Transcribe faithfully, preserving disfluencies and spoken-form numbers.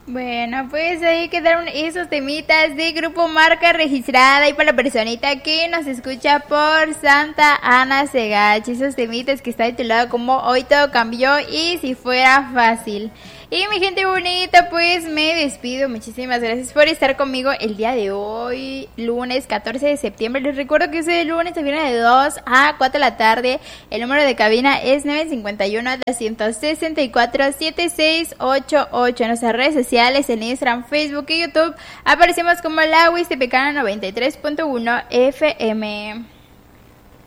Bueno, pues ahí quedaron esos temitas de Grupo Marca Registrada y para la personita que nos escucha por Santa Ana Segach, esos temitas que está titulado como Hoy Todo Cambió y Si Fuera Fácil. Y mi gente bonita, pues me despido. Muchísimas gracias por estar conmigo el día de hoy, lunes catorce de septiembre. Les recuerdo que ese lunes se viene de dos a cuatro de la tarde. El número de cabina es nueve cinco uno, dos seis cuatro, siete seis ocho ocho. En nuestras redes sociales, en Instagram, Facebook y YouTube, aparecemos como la Huastepecana noventa y tres punto uno F M.